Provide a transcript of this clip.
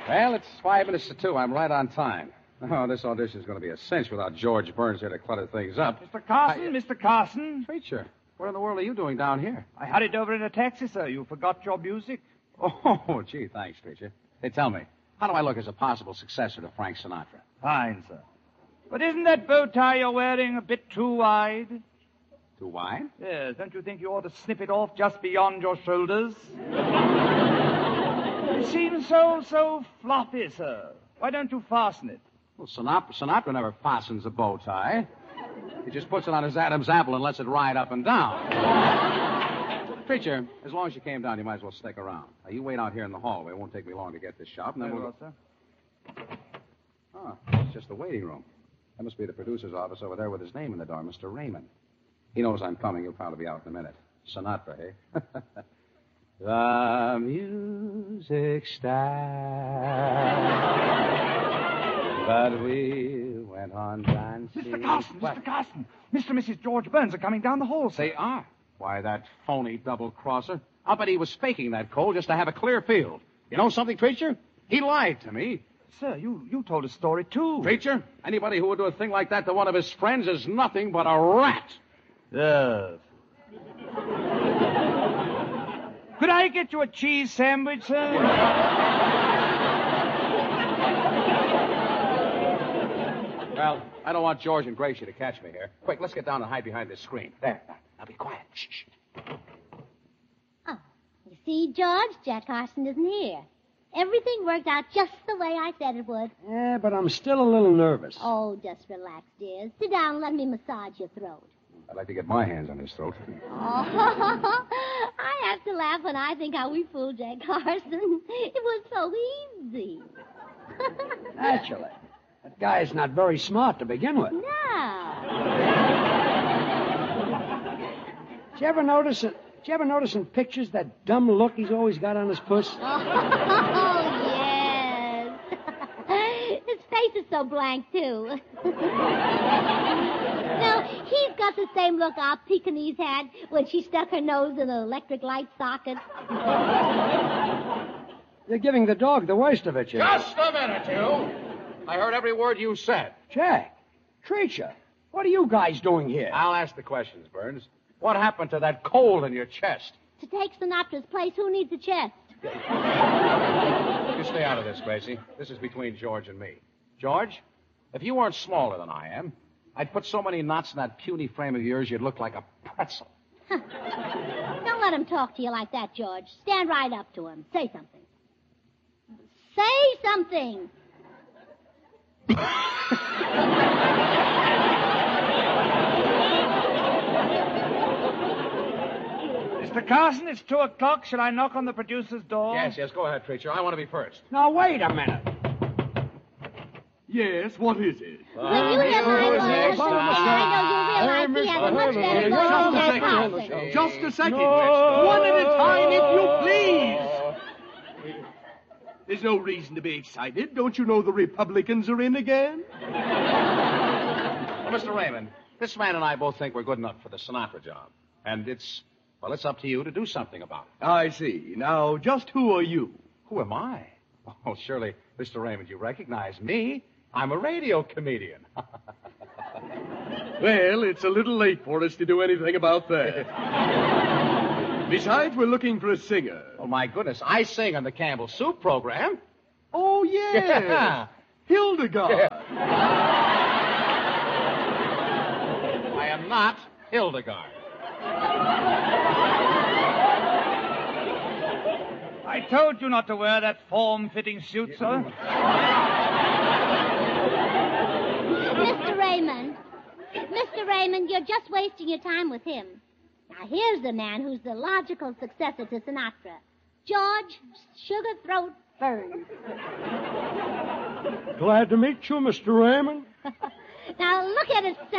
Well, it's 5 minutes to 2. I'm right on time. Oh, this audition's going to be a cinch without George Burns here to clutter things up. Mr. Carson, Mr. Carson. Preacher, what in the world are you doing down here? I hurried over in a taxi, sir. You forgot your music. Oh, gee, thanks, Preacher. Hey, tell me, how do I look as a possible successor to Frank Sinatra? Fine, sir. But isn't that bow tie you're wearing a bit too wide? Too wide? Yes, don't you think you ought to snip it off just beyond your shoulders? It seems so floppy, sir. Why don't you fasten it? Well, Sinatra never fastens a bow tie. He just puts it on his Adam's apple and lets it ride up and down. Preacher, as long as you came down, you might as well stick around. Now, you wait out here in the hallway. It won't take me long to get this shop, and then Very we'll... well, sir. Oh, it's just the waiting room. That must be the producer's office over there with his name in the door, Mr. Raymond. He knows I'm coming. He'll probably be out in a minute. Sinatra, hey? The music stopped, but we went on dancing. Mr. Carson, Mr. Carson. Mr. and Mrs. George Burns are coming down the hall, sir. They are? Why, that phony double-crosser. I'll bet he was faking that cold just to have a clear field. You know something, Preacher? He lied to me. Sir, you told a story, too. Preacher, anybody who would do a thing like that to one of his friends is nothing but a rat. Yes. Could I get you a cheese sandwich, sir? Well, I don't want George and Gracie to catch me here. Quick, let's get down and hide behind this screen. There. Now be quiet. Shh. Oh, you see, George, Jack Carson isn't here. Everything worked out just the way I said it would. Yeah, but I'm still a little nervous. Oh, just relax, dear. Sit down and let me massage your throat. I'd like to get my hands on his throat. Oh, I have to laugh when I think how we fooled Jack Carson. It was so easy. Naturally. That guy's not very smart to begin with. No. Did you ever notice in pictures that dumb look he's always got on his puss? Oh, yes. His face is so blank, too. No, he's got the same look our Pekingese had when she stuck her nose in an electric light socket. You're giving the dog the worst of it, you. Just a minute, you. I heard every word you said. Jack, Treacher, what are you guys doing here? I'll ask the questions, Burns. What happened to that cold in your chest? To take Sinatra's place, who needs a chest? You stay out of this, Gracie. This is between George and me. George, if you weren't smaller than I am, I'd put so many knots in that puny frame of yours you'd look like a pretzel. Don't let him talk to you like that, George. Stand right up to him. Say something. Say something. Mr. Carson, it's 2 o'clock. Shall I knock on the producer's door? Yes, go ahead, Preacher. I want to be first. Now, wait a minute. Yes, what is it? When you hear my voice, I know you'll realize he has a much better voice than Jack Carson. Just a second. One at a time, if you please. There's no reason to be excited. Don't you know the Republicans are in again? Well, Mr. Raymond, this man and I both think we're good enough for the Sinatra job. And it's up to you to do something about it. I see. Now, just who are you? Who am I? Oh, surely, Mr. Raymond, you recognize me. I'm a radio comedian. Well, it's a little late for us to do anything about that. Besides, we're looking for a singer. Oh, my goodness. I sing on the Campbell Soup program. Oh, yes. Yeah. Hildegard. Yeah. I am not Hildegard. I told you not to wear that form-fitting suit, sir. Mr. Raymond, you're just wasting your time with him. Now, here's the man who's the logical successor to Sinatra. George Sugar Throat Burns. Glad to meet you, Mr. Raymond. Now, look at it.